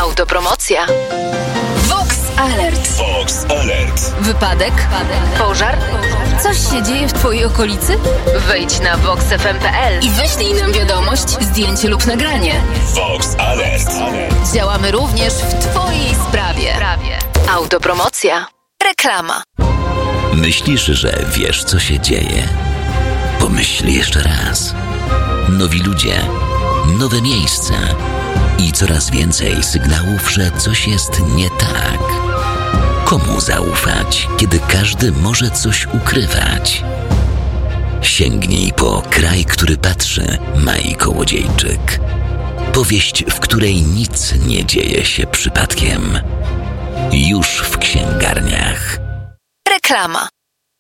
Autopromocja. Vox Alert. Vox Alert. Wypadek? Pożar? Coś się dzieje w twojej okolicy? Wejdź na voxfm.pl i wyślij nam wiadomość, zdjęcie lub nagranie. Vox Alert. Działamy również w twojej sprawie. Autopromocja. Reklama. Myślisz, że wiesz, co się dzieje? Pomyśl jeszcze raz. Nowi ludzie, nowe miejsca i coraz więcej sygnałów, że coś jest nie tak. Komu zaufać, kiedy każdy może coś ukrywać? Sięgnij po Kraj, który patrzy, Mai Kołodziejczyk. Powieść, w której nic nie dzieje się przypadkiem. Już w księgarniach. Reklama.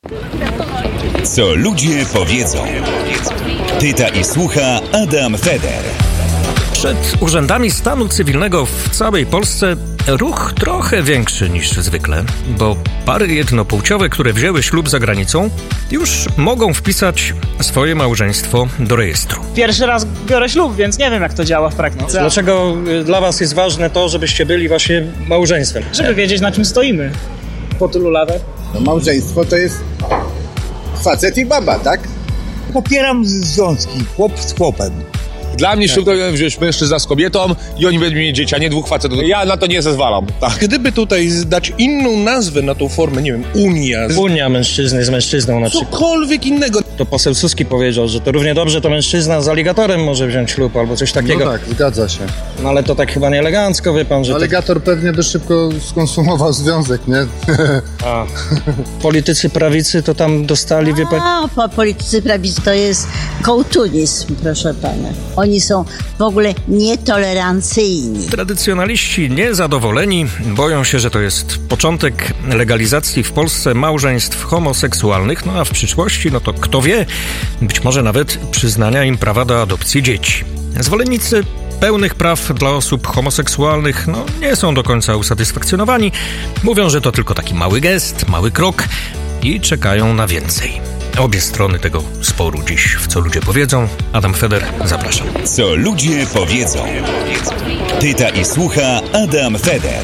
Co ludzie powiedzą. Pyta i słucha Adam Feder. Przed urzędami stanu cywilnego w całej Polsce ruch trochę większy niż zwykle, bo pary jednopłciowe, które wzięły ślub za granicą, już mogą wpisać swoje małżeństwo do rejestru. Pierwszy raz biorę ślub, więc nie wiem, jak to działa w praktyce. Dlaczego dla was jest ważne to, żebyście byli właśnie małżeństwem? Żeby wiedzieć, na czym stoimy po tylu latach. No, małżeństwo to jest facet i baba, tak? Popieram związki, chłop z chłopem. Dla mnie ślub to wziąć mężczyzna z kobietą i oni będą mieć dzieci, a nie dwóch facetów. Ja na to nie zezwalam. Tak. Gdyby tutaj dać inną nazwę na tą formę, nie wiem, Unia mężczyzny z mężczyzną na przykład. Cokolwiek innego. To poseł Suski powiedział, że to równie dobrze to mężczyzna z aligatorem może wziąć ślub albo coś takiego. No tak, zgadza się. No ale to tak chyba nie elegancko, wie pan, że Aligator pewnie by szybko skonsumował związek, nie? A politycy prawicy to tam dostali, wie pan... Politycy prawicy to jest kołtunizm, proszę pana. Oni są w ogóle nietolerancyjni. Tradycjonaliści niezadowoleni boją się, że to jest początek legalizacji w Polsce małżeństw homoseksualnych, no a w przyszłości, no to kto wie, być może nawet przyznania im prawa do adopcji dzieci. Zwolennicy pełnych praw dla osób homoseksualnych nie są do końca usatysfakcjonowani. Mówią, że to tylko taki mały gest, mały krok i czekają na więcej. Obie strony tego sporu dziś w Co ludzie powiedzą. Adam Feder, zapraszam. Co ludzie powiedzą. Pyta i słucha Adam Feder.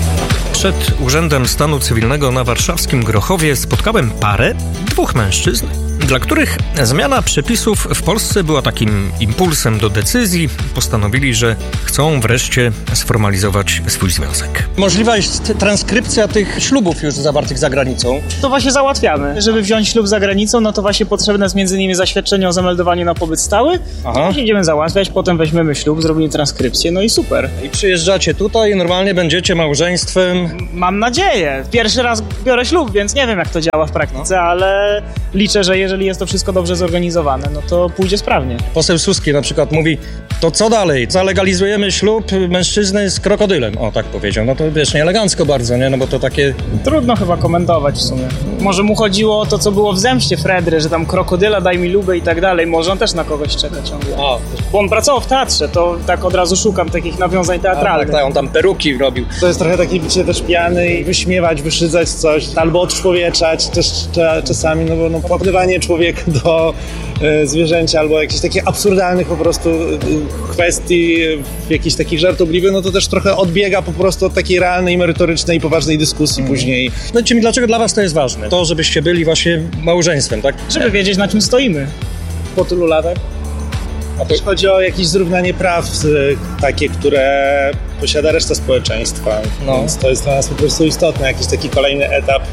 Przed Urzędem Stanu Cywilnego na warszawskim Grochowie spotkałem parę, dwóch mężczyzn, dla których zmiana przepisów w Polsce była takim impulsem do decyzji. Postanowili, że chcą wreszcie sformalizować swój związek. Możliwa jest transkrypcja tych ślubów już zawartych za granicą. To właśnie załatwiamy. Żeby wziąć ślub za granicą, no to właśnie potrzebne jest między innymi zaświadczenie o zameldowaniu na pobyt stały. Idziemy załatwiać, potem weźmiemy ślub, zrobimy transkrypcję, no i super. I przyjeżdżacie tutaj i normalnie będziecie małżeństwem? Mam nadzieję. Pierwszy raz biorę ślub, więc nie wiem, jak to działa w praktyce, ale liczę, że jeżeli jest to wszystko dobrze zorganizowane, no to pójdzie sprawnie. Poseł Suski na przykład mówi, to co dalej? Zalegalizujemy ślub mężczyzny z krokodylem. O, tak powiedział. No to wiesz, nie elegancko bardzo, nie? No bo to takie... Trudno chyba komentować w sumie. Może mu chodziło o to, co było w Zemście Fredry, że tam krokodyla, daj mi lubę i tak dalej. Może on też na kogoś czeka ciągle. Bo on pracował w teatrze, to tak od razu szukam takich nawiązań teatralnych. Tak, on tam peruki robił. To jest trochę takie bicie też pijany i wyśmiewać, wyszydzać coś, albo odczłowieczać też czasami, no bo porównywanie człowieka do zwierzęcia albo jakichś takich absurdalnych po prostu kwestii, jakichś takich żartobliwych, no to też trochę odbiega po prostu od takiej realnej, merytorycznej i poważnej dyskusji później. Powiedzcie mi, dlaczego dla was to jest ważne? To, żebyście byli właśnie małżeństwem, tak? Żeby wiedzieć, na czym stoimy po tylu latach. A też chodzi o jakieś zrównanie praw takie, które posiada reszta społeczeństwa. Więc to jest dla nas po prostu istotne, jakiś taki kolejny etap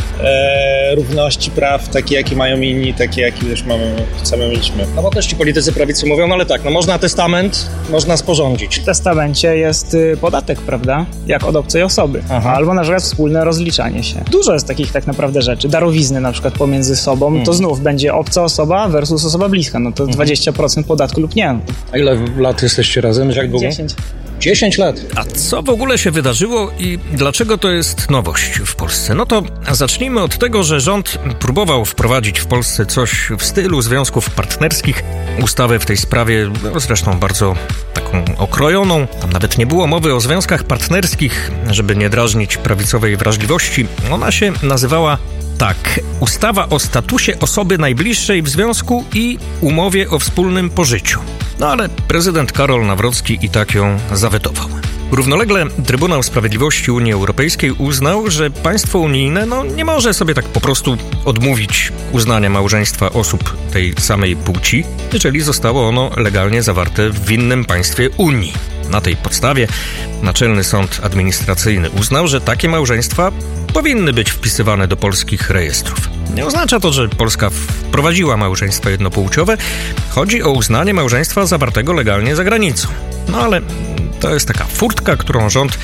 równości praw, takie jakie mają inni, takie jakie już sami mieliśmy. No bo też ci politycy prawicy mówią, ale tak, można testament, można sporządzić. W testamencie jest podatek, prawda? Jak od obcej osoby. Albo na przykład wspólne rozliczanie się. Dużo jest takich tak naprawdę rzeczy. Darowizny na przykład pomiędzy sobą, to znów będzie obca osoba versus osoba bliska. No to 20% podatku lub nie. A ile lat jesteście razem? Jak długo? 10 lat. A co w ogóle się wydarzyło i dlaczego to jest nowość w Polsce? No to zacznijmy od tego, że rząd próbował wprowadzić w Polsce coś w stylu związków partnerskich. Ustawę w tej sprawie, zresztą bardzo taką okrojoną. Tam nawet nie było mowy o związkach partnerskich, żeby nie drażnić prawicowej wrażliwości. Ona się nazywała tak. Ustawa o statusie osoby najbliższej w związku i umowie o wspólnym pożyciu. No ale prezydent Karol Nawrocki i tak ją zawetował. Równolegle Trybunał Sprawiedliwości Unii Europejskiej uznał, że państwo unijne nie może sobie tak po prostu odmówić uznania małżeństwa osób tej samej płci, jeżeli zostało ono legalnie zawarte w innym państwie Unii. Na tej podstawie Naczelny Sąd Administracyjny uznał, że takie małżeństwa powinny być wpisywane do polskich rejestrów. Nie oznacza to, że Polska wprowadziła małżeństwa jednopłciowe. Chodzi o uznanie małżeństwa zawartego legalnie za granicą. Ale to jest taka furtka, którą rząd,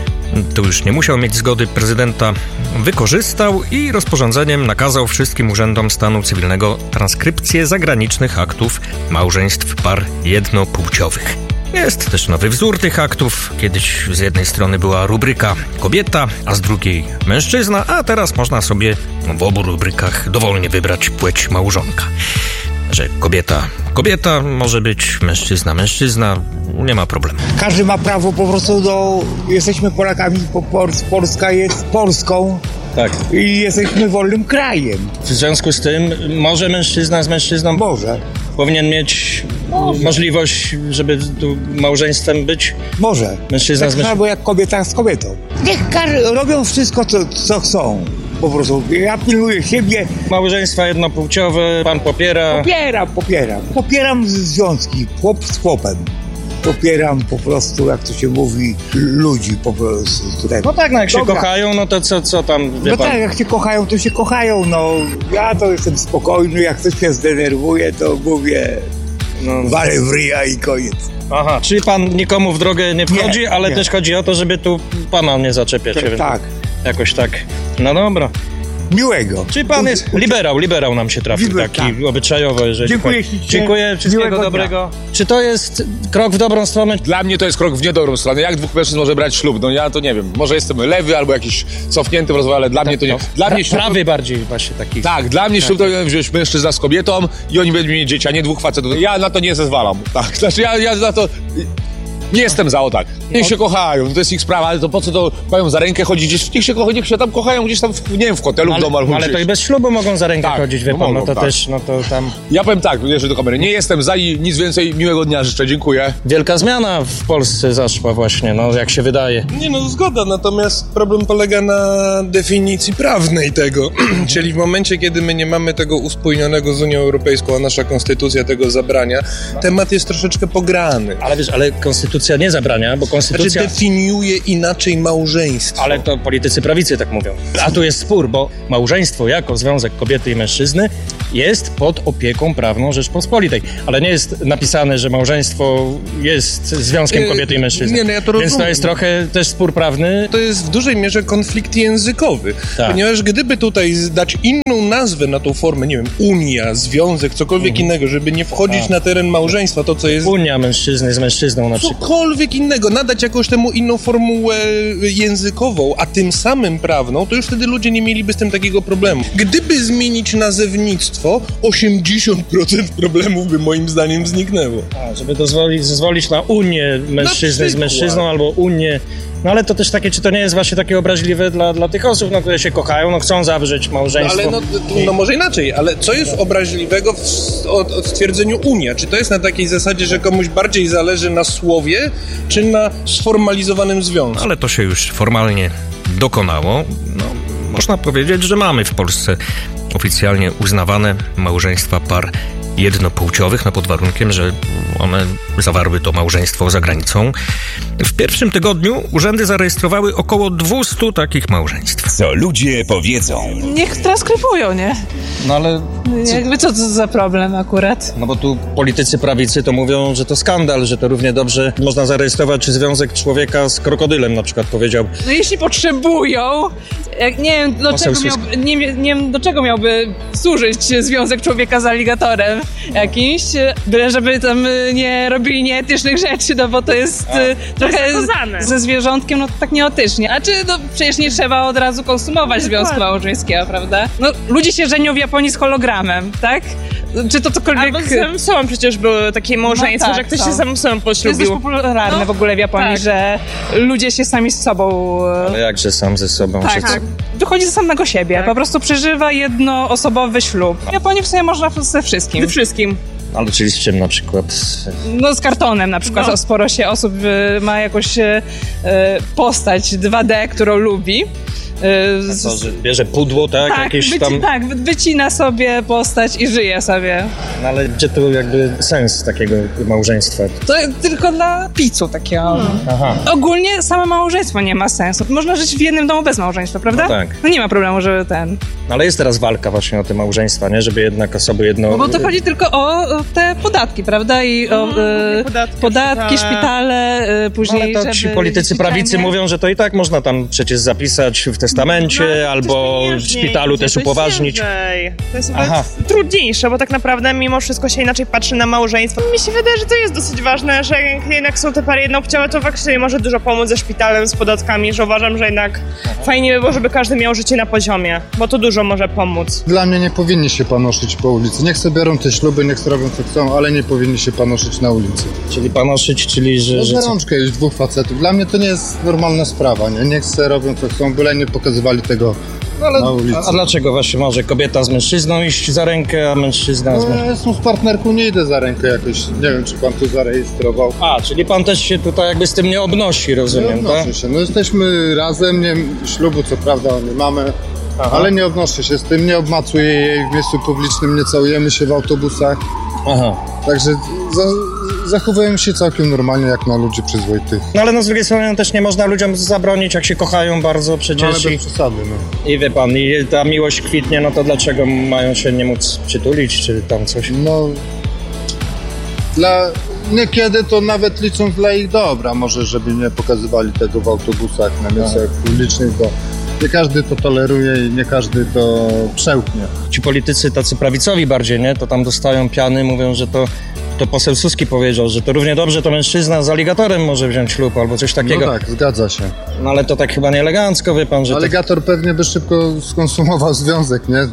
tu już nie musiał mieć zgody prezydenta, wykorzystał i rozporządzeniem nakazał wszystkim urzędom stanu cywilnego transkrypcję zagranicznych aktów małżeństw par jednopłciowych. Jest też nowy wzór tych aktów. Kiedyś z jednej strony była rubryka kobieta, a z drugiej mężczyzna, a teraz można sobie w obu rubrykach dowolnie wybrać płeć małżonka. Że kobieta może być, mężczyzna, nie ma problemu. Każdy ma prawo po prostu jesteśmy Polakami, Polska jest Polską. Tak. I jesteśmy wolnym krajem. W związku z tym może mężczyzna z mężczyzną powinien mieć możliwość, żeby tu małżeństwem być? Może. Mężczyzna z mężczyzną. Albo jak kobieta z kobietą. Niech robią wszystko, co chcą. Po prostu. Ja pilnuję siebie. Małżeństwa jednopłciowe pan popiera? Popieram. Popieram związki. Chłop z chłopem. Popieram po prostu, jak to się mówi, ludzi po prostu. Jak się kochają, to co tam, wie pan? Jak się kochają, to się kochają, Ja to jestem spokojny, jak ktoś się zdenerwuje, to mówię, walę w ryja i koniec. Aha, czyli pan nikomu w drogę nie wchodzi, ale też chodzi o to, żeby tu pana nie zaczepiać. Tak. Jakoś tak. No dobra. Miłego. Czyli pan jest liberał nam się trafił, taki obyczajowy, jeżeli Dziękuję. Dziękuję, wszystkiego dobrego. Czy to jest krok w dobrą stronę? Dla mnie to jest krok w niedobrą stronę. Jak dwóch mężczyzn może brać ślub? Ja to nie wiem. Może jestem lewy albo jakiś cofnięty w rozwoju, ale dla mnie to nie. Dla mnie ślub... Prawy bardziej właśnie taki. Tak, dla mnie ślub to wziąć mężczyzna z kobietą i oni będą mieć dzieci, a nie dwóch facetów. Ja na to nie zezwalam. Tak, znaczy ja na to... Nie jestem za, Niech się kochają, to jest ich sprawa, ale to po co to mają za rękę chodzić gdzieś? Niech się tam kochają gdzieś tam, w hotelu, w domu albo ale to i bez ślubu mogą za rękę chodzić, wie pan, też, to tam... Ja powiem tak, jeszcze do kamery, nie jestem za i nic więcej, miłego dnia życzę, dziękuję. Wielka zmiana w Polsce zaszła właśnie, jak się wydaje. Zgoda, natomiast problem polega na definicji prawnej tego, czyli w momencie, kiedy my nie mamy tego uspójnionego z Unią Europejską, a nasza konstytucja tego zabrania, temat jest troszeczkę pograny. Ale konstytucja nie zabrania, bo konstytucja... definiuje inaczej małżeństwo. Ale to politycy prawicy tak mówią. A tu jest spór, bo małżeństwo jako związek kobiety i mężczyzny jest pod opieką prawną Rzeczpospolitej. Ale nie jest napisane, że małżeństwo jest związkiem kobiety i mężczyzny. Ja to rozumiem. Więc to jest trochę też spór prawny. To jest w dużej mierze konflikt językowy. Tak. Ponieważ gdyby tutaj dać inną nazwę na tą formę, nie wiem, unia, związek, cokolwiek innego, żeby nie wchodzić na teren małżeństwa, to co jest... Unia mężczyzny z mężczyzną na przykład. Cokolwiek innego, nadać jakąś temu inną formułę językową, a tym samym prawną, to już wtedy ludzie nie mieliby z tym takiego problemu. Gdyby zmienić nazewnictwo, 80% problemów by moim zdaniem zniknęło. Żeby zezwolić na unię mężczyzny z mężczyzną albo unię. Ale to też takie, czy to nie jest właśnie takie obraźliwe dla tych osób, które się kochają, chcą zawrzeć małżeństwo. Ale może inaczej, ale co jest obraźliwego w stwierdzeniu unia? Czy to jest na takiej zasadzie, że komuś bardziej zależy na słowie, czy na sformalizowanym związku? Ale to się już formalnie dokonało. Można powiedzieć, że mamy w Polsce oficjalnie uznawane małżeństwa par jednopłciowych, pod warunkiem, że one zawarły to małżeństwo za granicą. W pierwszym tygodniu urzędy zarejestrowały około 200 takich małżeństw. Co ludzie powiedzą? Niech transkrybują, nie? Ale... Co to za problem akurat? Bo tu politycy prawicy to mówią, że to skandal, że to równie dobrze można zarejestrować związek człowieka z krokodylem, na przykład powiedział. Jeśli potrzebują, nie wiem do czego miałby służyć związek człowieka z aligatorem jakimś, byle żeby tam nie robili nieetycznych rzeczy, bo to jest trochę ze zwierzątkiem, tak nieetycznie. A przecież nie trzeba od razu konsumować związku małżeńskiego, prawda? Ludzie się żenią w Japonii z hologramem, tak? Czy to cokolwiek... Albo z samym sobą przecież były takie małżeństwa, że ktoś się samym sobą poślubił. To jest też popularne w ogóle w Japonii, że ludzie się sami z sobą... Ale jakże sam ze sobą? Tak. Wychodzi ze samego siebie, po prostu przeżywa jednoosobowy ślub. W Japonii w sumie można ze wszystkim. Ze wszystkim. Ale czyli z czym na przykład? No z kartonem na przykład. No. Sporo się osób ma jakąś postać 2D, którą lubi. To, że bierze pudło, tak? Jakieś tam... Tak, wycina sobie postać i żyje sobie. No ale gdzie tu jakby sens takiego małżeństwa? To tylko dla picu takiego. Aha. Ogólnie samo małżeństwo nie ma sensu. Można żyć w jednym domu bez małżeństwa, prawda? No tak. No nie ma problemu, żeby ten... No ale jest teraz walka właśnie o te małżeństwa, nie? Żeby jednak osoby jedno... No bo to chodzi tylko o te podatki, prawda? I o podatki, szpitale, później... No ale to ci politycy prawicy mówią, że to i tak można tam przecież zapisać w testamencie, albo w szpitalu też upoważnić. To jest trudniejsze, bo tak naprawdę mimo wszystko się inaczej patrzy na małżeństwo. Mi się wydaje, że to jest dosyć ważne, że jednak są te pary jednopłciowe, to faktycznie może dużo pomóc ze szpitalem, z podatkami, że uważam, że jednak fajnie by było, żeby każdy miał życie na poziomie, bo to dużo może pomóc. Dla mnie nie powinni się panoszyć po ulicy. Niech sobie biorą te śluby, niech sobie robią co chcą, ale nie powinni się panoszyć na ulicy. Czyli panoszyć, czyli że... No, za rączkę iść 2 facetów. Dla mnie to nie jest normalna sprawa, nie? Niech sobie robią co chcą, byle nie pokazywali tego na ulicy. A dlaczego właśnie może kobieta z mężczyzną iść za rękę, a mężczyzna z mężczyzną? Ja jestem z partnerką, nie idę za rękę jakoś. Nie wiem, czy pan tu zarejestrował. A, czyli pan też się tutaj jakby z tym nie obnosi, rozumiem, tak? Nie odnoszę się. No jesteśmy razem, nie, ślubu co prawda nie mamy, ale nie odnoszę się z tym, nie obmacuję jej w miejscu publicznym, nie całujemy się w autobusach. Także zachowujemy się całkiem normalnie, jak na ludzi przyzwoitych. No ale no z drugiej strony też nie można ludziom zabronić, jak się kochają bardzo przecież. No ale bez przesady, no. I wie pan, i ta miłość kwitnie, no to dlaczego mają się nie móc przytulić, czy tam coś? No... Niekiedy to nawet licząc dla ich dobra, może żeby nie pokazywali tego w autobusach, na miejscach publicznych, bo nie każdy to toleruje i nie każdy to przełknie. Ci politycy tacy prawicowi bardziej, nie? To tam dostają piany, mówią, że to poseł Suski powiedział, że to równie dobrze to mężczyzna z aligatorem może wziąć ślub albo coś takiego. No tak, zgadza się. No ale to tak chyba nie elegancko, wie pan, że... Aligator pewnie by szybko skonsumował związek, nie?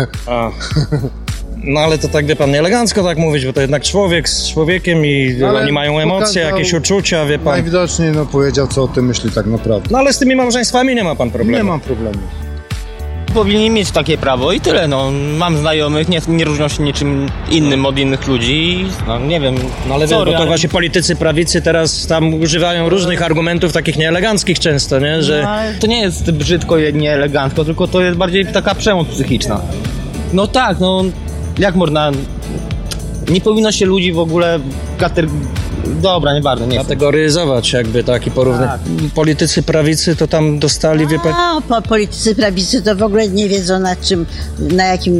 No ale to tak, wie pan, nie elegancko tak mówić, bo to jednak człowiek z człowiekiem i oni mają emocje, jakieś uczucia, wie pan. Najwidoczniej powiedział, co o tym myśli tak naprawdę. No ale z tymi małżeństwami nie ma pan problemu. Nie mam problemu. Powinni mieć takie prawo i tyle, no. Mam znajomych, nie różnią się niczym innym od innych ludzi, no nie wiem. No ale bo to właśnie politycy prawicy teraz tam używają różnych argumentów takich nieeleganckich często, nie? Że... No, to nie jest brzydko, nie elegancko, tylko to jest bardziej taka przemoc psychiczna. No tak, no jak można... Nie powinno się ludzi w ogóle Dobra, nie bardzo, nie kategoryzować jakby taki porównanie. Tak. Politycy prawicy to tam dostali, wie pan... Politycy prawicy to w ogóle nie wiedzą na jakim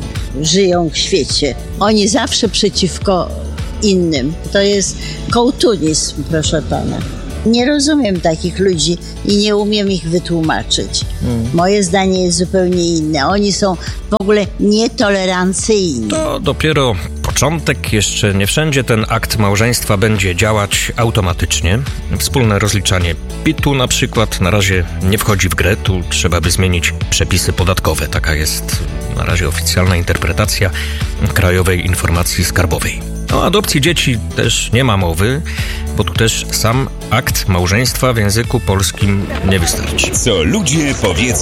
żyją w świecie. Oni zawsze przeciwko innym. To jest kołtunizm, proszę pana. Nie rozumiem takich ludzi i nie umiem ich wytłumaczyć. Moje zdanie jest zupełnie inne. Oni są w ogóle nietolerancyjni. To dopiero początek. Jeszcze nie wszędzie ten akt małżeństwa będzie działać automatycznie. Wspólne rozliczanie PIT-u na przykład na razie nie wchodzi w grę. Tu trzeba by zmienić przepisy podatkowe. Taka jest na razie oficjalna interpretacja Krajowej Informacji Skarbowej. O adopcji dzieci też nie ma mowy, bo tu też sam akt małżeństwa w języku polskim nie wystarczy. Co ludzie powiedzą.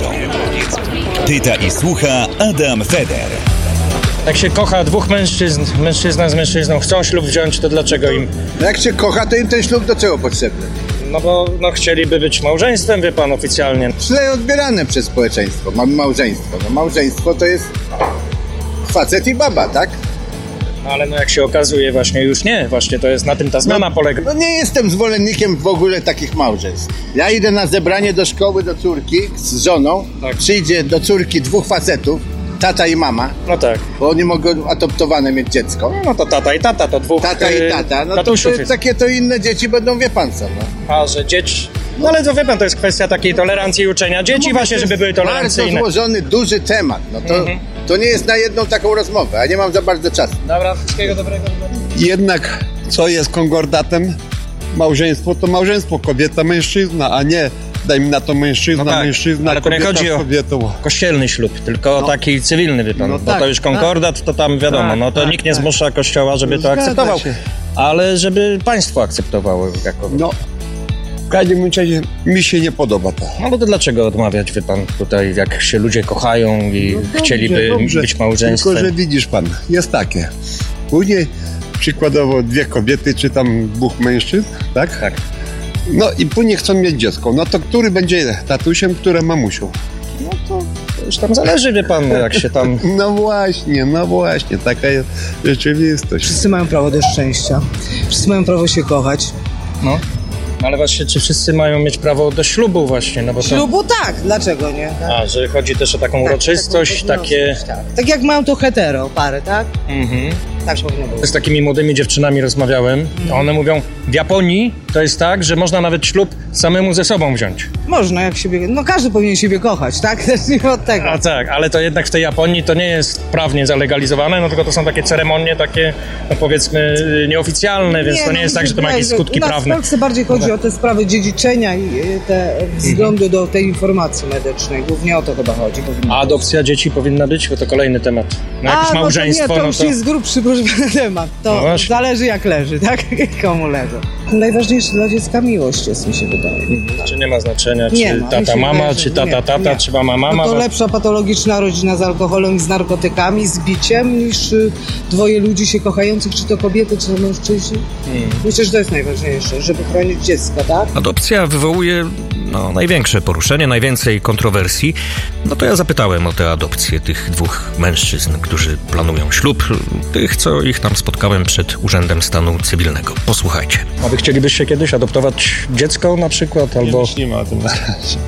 Pyta i słucha Adam Feder. Jak się kocha dwóch mężczyzn, mężczyzna z mężczyzną chcą ślub wziąć, to dlaczego im... No jak się kocha, to im ten ślub do czego potrzebny? No bo chcieliby być małżeństwem, wie pan, oficjalnie. Źle odbierane przez społeczeństwo. Mamy małżeństwo. No małżeństwo to jest facet i baba, tak? Ale no jak się okazuje, właśnie już nie. Właśnie to jest na tym ta zmiana polega. No nie jestem zwolennikiem w ogóle takich małżeństw. Ja idę na zebranie do szkoły do córki z żoną. Tak. Przyjdzie do córki dwóch facetów, tata i mama. No tak. Bo oni mogą adoptowane mieć dziecko. No to tata i tata, to dwóch tata i tata. No to takie to inne dzieci będą, wie pan co. No. A, że dzieci... No ale to wie pan, to jest kwestia takiej tolerancji i uczenia dzieci właśnie, żeby były tolerancyjne. Bardzo złożony, duży temat. No to nie jest na jedną taką rozmowę, a nie mam za bardzo czasu. Dobra, wszystkiego dobrego. Jednak co jest konkordatem? Małżeństwo to małżeństwo, kobieta, mężczyzna, a nie dajmy na to mężczyzna, no tak, mężczyzna, ale kobieta, to nie chodzi o kobietą. kościelny ślub, tylko taki cywilny, wie pan, bo to już konkordat, to tam wiadomo, no to nikt nie zmusza kościoła, żeby to akceptował, ale żeby państwo akceptowało jako... No. W każdym razie mi się nie podoba to. No to dlaczego odmawiać, wie pan, tutaj jak się ludzie kochają i chcieliby być małżeństwem? Tylko, że widzisz pan, jest takie. Później przykładowo 2 kobiety, czy tam 2 mężczyzn, tak? Tak. No i później chcą mieć dziecko. No to który będzie tatusiem, która mamusią? No to już tam zależy, wie pan, jak się tam... No właśnie, taka jest rzeczywistość. Wszyscy mają prawo do szczęścia. Wszyscy mają prawo się kochać. No. Ale właśnie, czy wszyscy mają mieć prawo do ślubu właśnie? No bo to... Ślubu tak, dlaczego nie? Tak. A, że chodzi też o taką uroczystość, takie... Tak jak mają to hetero pary, tak? Tak powinno być. Z takimi młodymi dziewczynami rozmawiałem, a one mówią, w Japonii to jest tak, że można nawet ślub samemu ze sobą wziąć. Można, jak siebie... No każdy powinien siebie kochać, tak? Też nie od tego. A tak, ale to jednak w tej Japonii to nie jest prawnie zalegalizowane, no tylko to są takie ceremonie, takie, no powiedzmy, nieoficjalne, więc to nie jest tak, że to ma jakieś skutki prawne. W Polsce bardziej chodzi o te sprawy dziedziczenia i te względu do tej informacji medycznej. Głównie o to chyba chodzi. A adopcja dzieci powinna być? Bo to kolejny temat. No jakieś małżeństwo, to już jest grubszy temat. To zależy jak leży, tak? Komu leży. Najważniejsze dla dziecka miłość jest, mi się wydaje. Czy nie ma znaczenia, czy tata mama, czy tata, czy mama. No to lepsza patologiczna rodzina z alkoholem, z narkotykami, z biciem, niż 2 ludzi się kochających, czy to kobiety, czy to mężczyźni. Myślę, że to jest najważniejsze, żeby chronić dziecko, tak? Adopcja wywołuje największe poruszenie, najwięcej kontrowersji. No to ja zapytałem o tę adopcję tych 2 mężczyzn, którzy planują ślub, tych, co ich tam spotkałem przed Urzędem Stanu Cywilnego. Posłuchajcie. A wy chcielibyście kiedyś adoptować dziecko na przykład? Albo... Nie myślimy o tym na razie.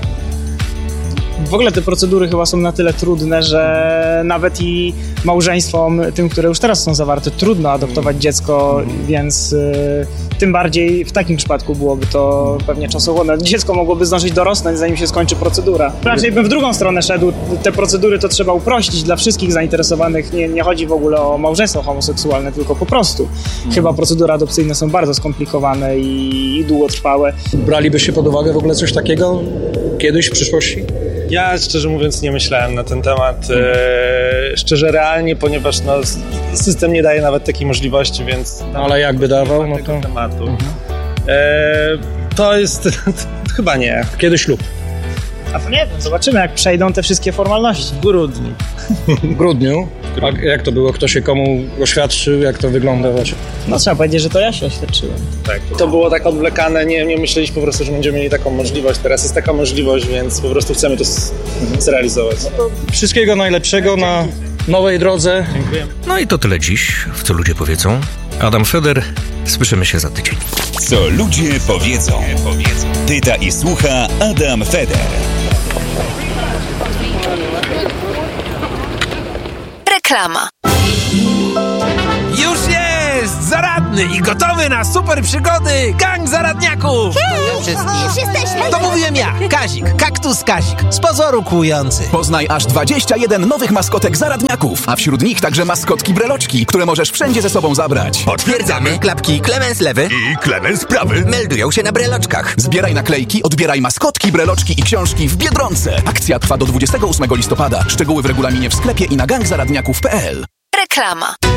W ogóle te procedury chyba są na tyle trudne, że nawet i małżeństwom, tym, które już teraz są zawarte, trudno adoptować dziecko, więc tym bardziej w takim przypadku byłoby to pewnie czasochłonne. Dziecko mogłoby zdążyć dorosnąć, zanim się skończy procedura. Raczej bym w drugą stronę szedł. Te procedury to trzeba uprościć dla wszystkich zainteresowanych. Nie chodzi w ogóle o małżeństwo homoseksualne, tylko po prostu. Chyba procedury adopcyjne są bardzo skomplikowane i długotrwałe. Bralibyście pod uwagę w ogóle coś takiego kiedyś w przyszłości? Ja szczerze mówiąc nie myślałem na ten temat. Szczerze realnie, ponieważ system nie daje nawet takiej możliwości, więc... Ale jakby dawał, no to... tematu. To jest... chyba nie. Kiedy ślub? A to nie wiem, zobaczymy jak przejdą te wszystkie formalności. W grudniu. W grudniu? A jak to było? Kto się komu oświadczył? Jak to wygląda właśnie? No trzeba powiedzieć, że to ja się oświadczyłem. Tak. To było tak odwlekane, nie myśleliśmy po prostu, że będziemy mieli taką możliwość. Teraz jest taka możliwość, więc po prostu chcemy to zrealizować. No to wszystkiego najlepszego na nowej drodze. Dziękuję. No i to tyle dziś, w Co Ludzie Powiedzą. Adam Feder, słyszymy się za tydzień. Co ludzie powiedzą. Pyta i słucha Adam Feder. Reklama. Już jest! Zaradny i gotowy na super przygody gang zaradniaków! Już jesteśmy! To mówiłem ja, Kazik, kaktus Kazik, z pozoru kłujący. Poznaj aż 21 nowych maskotek zaradniaków, a wśród nich także maskotki breloczki, które możesz wszędzie ze sobą zabrać. Potwierdzamy, klapki Klemens lewy i Klemens prawy meldują się na breloczkach. Zbieraj naklejki, odbieraj maskotki, breloczki i książki w Biedronce. Akcja trwa do 28 listopada. Szczegóły w regulaminie w sklepie i na gangzaradniaków.pl. Reklama.